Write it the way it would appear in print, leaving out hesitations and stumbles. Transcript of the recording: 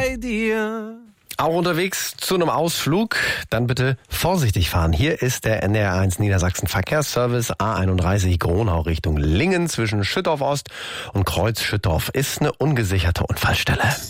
bei dir. Auch unterwegs zu einem Ausflug, dann bitte vorsichtig fahren. Hier ist der NDR1 Niedersachsen Verkehrsservice A31 Gronau Richtung Lingen zwischen Schüttorf Ost und Kreuz Schüttorf. Ist eine ungesicherte Unfallstelle.